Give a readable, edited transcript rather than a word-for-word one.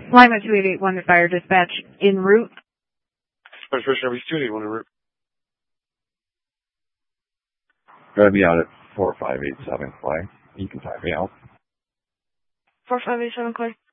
Lima 2881 to fire dispatch en route. Fire Dispatch Airways 2881 en route. Gotta be out at 4587 Clay. You can type me out. 4587 Clay.